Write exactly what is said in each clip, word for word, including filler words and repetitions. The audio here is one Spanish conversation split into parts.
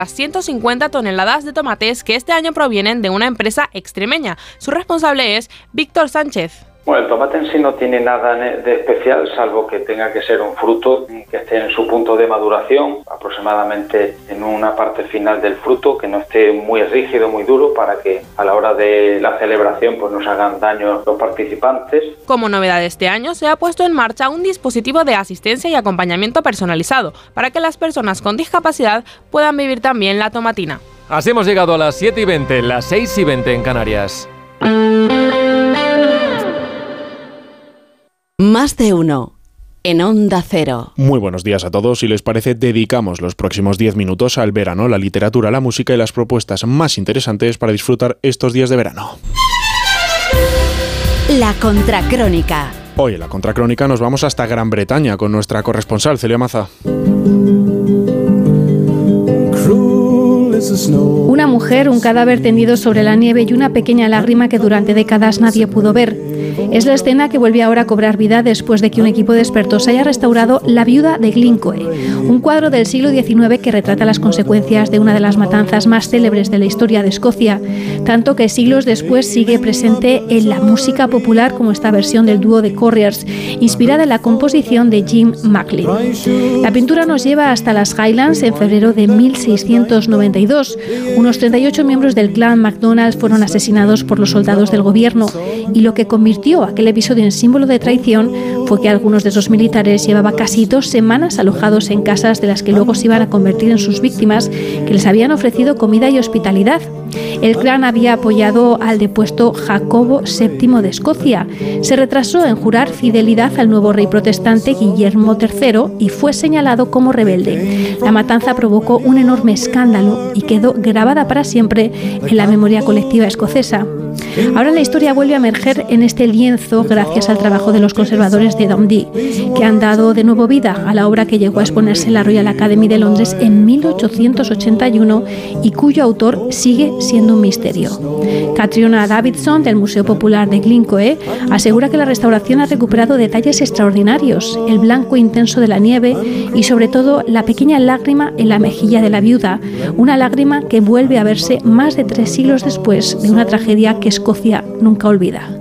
las ciento cincuenta toneladas de tomates que este año provienen de una empresa extremeña. Su responsable es Víctor Sánchez. Bueno, el tomate en sí no tiene nada de especial, salvo que tenga que ser un fruto que esté en su punto de maduración, aproximadamente en una parte final del fruto, que no esté muy rígido, muy duro, para que a la hora de la celebración pues no se hagan daño los participantes. Como novedad de este año, se ha puesto en marcha un dispositivo de asistencia y acompañamiento personalizado, para que las personas con discapacidad puedan vivir también la tomatina. Así hemos llegado a las siete y veinte, las seis y veinte en Canarias. Más de uno en Onda Cero. Muy buenos días a todos. Si les parece, dedicamos los próximos diez minutos al verano, la literatura, la música y las propuestas más interesantes para disfrutar estos días de verano. La Contracrónica. Hoy en la Contracrónica nos vamos hasta Gran Bretaña con nuestra corresponsal Celia Maza. Una mujer, un cadáver tendido sobre la nieve y una pequeña lágrima que durante décadas nadie pudo ver. Es la escena que vuelve ahora a cobrar vida después de que un equipo de expertos haya restaurado La viuda de Glencoe, un cuadro del siglo diecinueve que retrata las consecuencias de una de las matanzas más célebres de la historia de Escocia, tanto que siglos después sigue presente en la música popular como esta versión del dúo de Corriers, inspirada en la composición de Jim Macklin. La pintura nos lleva hasta las Highlands en febrero de mil seiscientos noventa y dos. Unos treinta y ocho miembros del clan MacDonald fueron asesinados por los soldados del gobierno, y lo que convirtió aquel episodio en símbolo de traición fue que algunos de esos militares llevaban casi dos semanas alojados en casas de las que luego se iban a convertir en sus víctimas, que les habían ofrecido comida y hospitalidad. El clan había apoyado al depuesto Jacobo séptimo de Escocia. Se retrasó en jurar fidelidad al nuevo rey protestante Guillermo tercero y fue señalado como rebelde. La matanza provocó un enorme escándalo y quedó grabada para siempre en la memoria colectiva escocesa. Ahora la historia vuelve a emerger en este lienzo gracias al trabajo de los conservadores de Dundee, que han dado de nuevo vida a la obra que llegó a exponerse en la Royal Academy de Londres en mil ochocientos ochenta y uno y cuyo autor sigue siendo un misterio. Catriona Davidson, del Museo Popular de Glencoe, asegura que la restauración ha recuperado detalles extraordinarios, el blanco intenso de la nieve y sobre todo la pequeña lágrima en la mejilla de la viuda, una lágrima que vuelve a verse más de tres siglos después de una tragedia que Escocia nunca olvida.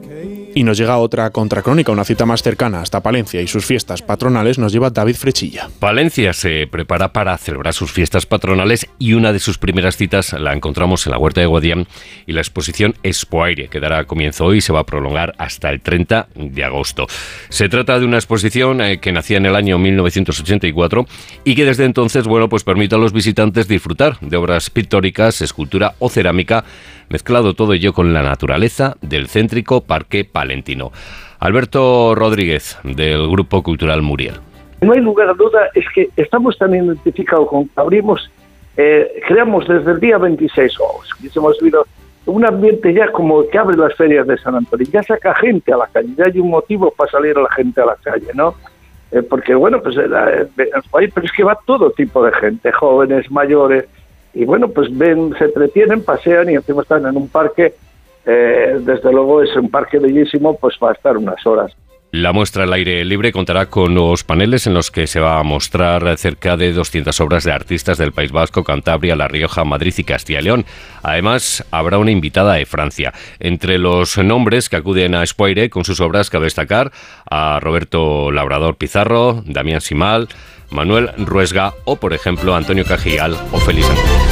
Y nos llega otra contracrónica, una cita más cercana, hasta Palencia y sus fiestas patronales nos lleva David Frechilla. Palencia se prepara para celebrar sus fiestas patronales y una de sus primeras citas la encontramos en la Huerta de Guadián y la exposición Expoaire, que dará comienzo hoy y se va a prolongar hasta el treinta de agosto. Se trata de una exposición eh, que nacía en el año mil novecientos ochenta y cuatro y que desde entonces, bueno, pues permite a los visitantes disfrutar de obras pictóricas, escultura o cerámica, mezclado todo ello con la naturaleza del céntrico Parque Palentino. Alberto Rodríguez, del Grupo Cultural Muriel. No hay lugar a duda, es que estamos tan identificados con que abrimos, eh, creamos desde el día veintiséis, oh, hemos visto un ambiente ya como que abre las ferias de San Antonio, ya saca gente a la calle, ya hay un motivo para salir a la gente a la calle, ¿no? Eh, porque bueno, pues eh, pero es que va todo tipo de gente, jóvenes, mayores, y bueno, pues ven, se entretienen, pasean y encima están en un parque, eh, desde luego es un parque bellísimo, pues va a estar unas horas. La muestra al aire libre contará con los paneles en los que se va a mostrar cerca de doscientas obras de artistas del País Vasco, Cantabria, La Rioja, Madrid y Castilla y León. Además, habrá una invitada de Francia. Entre los nombres que acuden a Expoaire con sus obras cabe destacar a Roberto Labrador Pizarro, Damián Simal, Manuel Ruesga o, por ejemplo, Antonio Cajigal o Félix Antonio.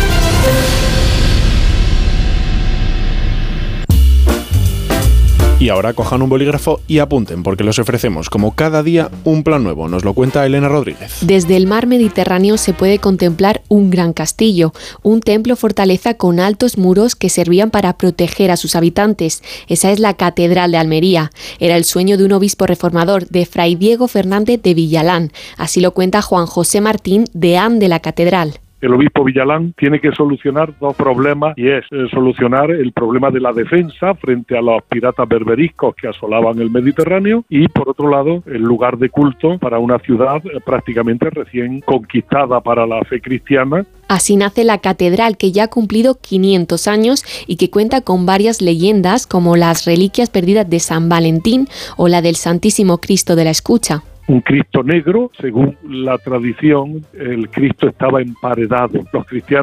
Y ahora cojan un bolígrafo y apunten, porque les ofrecemos, como cada día, un plan nuevo. Nos lo cuenta Elena Rodríguez. Desde el mar Mediterráneo se puede contemplar un gran castillo, un templo-fortaleza con altos muros que servían para proteger a sus habitantes. Esa es la Catedral de Almería. Era el sueño de un obispo reformador, de Fray Diego Fernández de Villalán. Así lo cuenta Juan José Martín, deán de la Catedral. El obispo Villalán tiene que solucionar dos problemas y es eh, solucionar el problema de la defensa frente a los piratas berberiscos que asolaban el Mediterráneo y, por otro lado, el lugar de culto para una ciudad eh, prácticamente recién conquistada para la fe cristiana. Así nace la catedral, que ya ha cumplido quinientos años y que cuenta con varias leyendas como las reliquias perdidas de San Valentín o la del Santísimo Cristo de la Escucha. Un Cristo negro, según la tradición, el Cristo estaba emparedado. Los cristianos